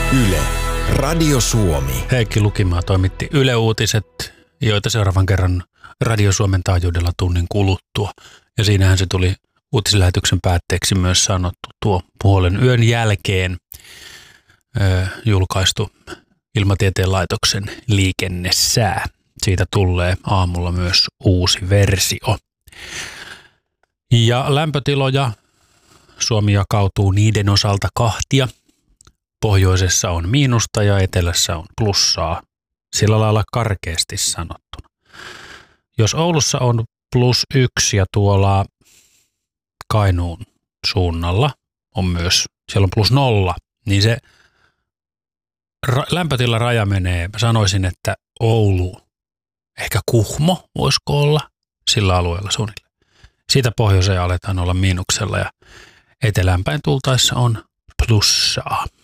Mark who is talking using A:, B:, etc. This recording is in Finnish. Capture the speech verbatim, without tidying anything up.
A: Yle, Radio Suomi.
B: Heikki Lukimaa toimitti Yle Uutiset, joita seuraavan kerran Radio Suomen taajuudella tunnin kuluttua. Ja siinähän se tuli uutislähetyksen päätteeksi myös sanottu tuo puolen yön jälkeen ö, julkaistu Ilmatieteen laitoksen liikennesää. Siitä tulee aamulla myös uusi versio. Ja lämpötiloja Suomi jakautuu niiden osalta kahtia. Pohjoisessa on miinusta ja etelässä on plussaa, sillä lailla karkeasti sanottuna. Jos Oulussa on plus yksi ja tuolla Kainuun suunnalla on myös, siellä on plus nolla, niin se ra- lämpötilaraja menee, mä sanoisin, että Oulu, ehkä Kuhmo voisiko olla sillä alueella suunnilleen. Siitä pohjoiseen aletaan olla miinuksella ja eteläänpäin tultaessa on plussaa.